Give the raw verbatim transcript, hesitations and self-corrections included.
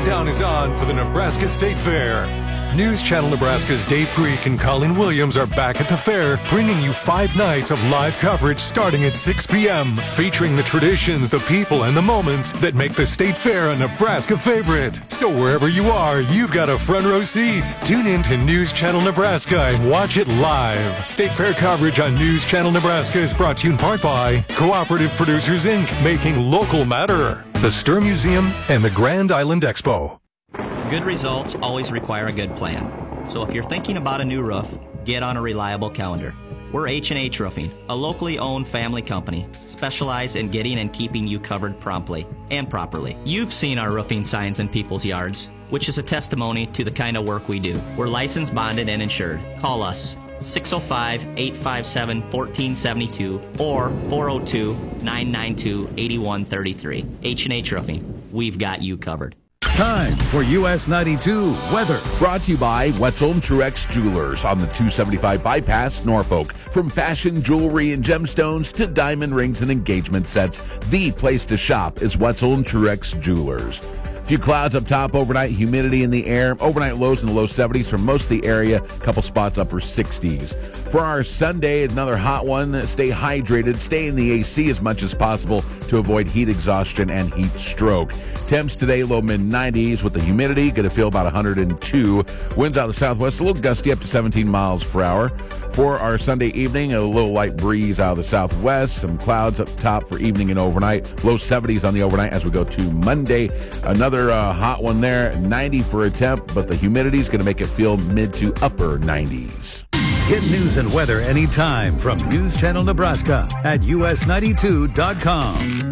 countdown is on for the Nebraska State Fair. News Channel Nebraska's Dave Greek and Colleen Williams are back at the fair, bringing you five nights of live coverage starting at six p.m., featuring the traditions, the people, and the moments that make the State Fair a Nebraska favorite. So wherever you are, you've got a front row seat. Tune in to News Channel Nebraska and watch it live. State Fair coverage on News Channel Nebraska is brought to you in part by Cooperative Producers, Incorporated, making local matter, the Stir Museum, and the Grand Island Expo. Good results always require a good plan. So if you're thinking about a new roof, get on a reliable calendar. We're H and H Roofing, a locally owned family company, specialized in getting and keeping you covered promptly and properly. You've seen our roofing signs in people's yards, which is a testimony to the kind of work we do. We're licensed, bonded, and insured. Call us six oh five, eight five seven, one four seven two or four oh two, nine nine two, eight one three three. H and H Roofing. We've got you covered. Time for U S ninety-two weather. Brought to you by Wetzel and Truex Jewelers on the two seventy-five Bypass, Norfolk. From fashion, jewelry, and gemstones to diamond rings and engagement sets, the place to shop is Wetzel and Truex Jewelers. A few clouds up top overnight, humidity in the air. Overnight lows in the low seventies for most of the area. A couple spots upper sixties. For our Sunday, another hot one. Stay hydrated. Stay in the A C as much as possible to avoid heat exhaustion and heat stroke. Temps today, low mid nineties with the humidity. Going to feel about one hundred two. Winds out of the southwest, a little gusty up to seventeen miles per hour. For our Sunday evening, a little light breeze out of the southwest. Some clouds up top for evening and overnight. Low seventies on the overnight as we go to Monday. Another uh, hot one there, ninety for a temp, but the humidity is going to make it feel mid to upper nineties. Get news and weather anytime from News Channel Nebraska at U S ninety-two dot com.